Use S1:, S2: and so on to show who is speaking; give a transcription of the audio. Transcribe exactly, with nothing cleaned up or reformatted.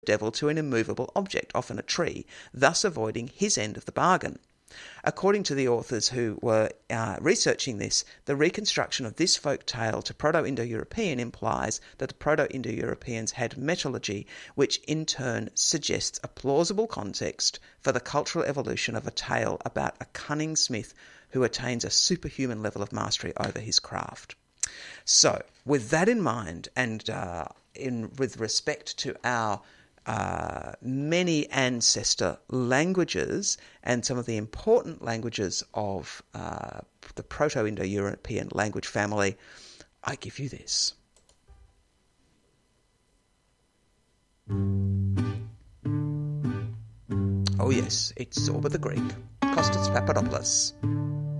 S1: devil to an immovable object, often a tree, thus avoiding his end of the bargain. According to the authors who were uh, researching this, the reconstruction of this folk tale to Proto-Indo-European implies that the Proto-Indo-Europeans had metallurgy, which in turn suggests a plausible context for the cultural evolution of a tale about a cunning smith who attains a superhuman level of mastery over his craft. So, with that in mind, and uh, in with respect to our Uh, many ancestor languages and some of the important languages of uh, the Proto-Indo-European language family, I give you this. Oh yes, it's Zorba the Greek, Kostas Papadopoulos.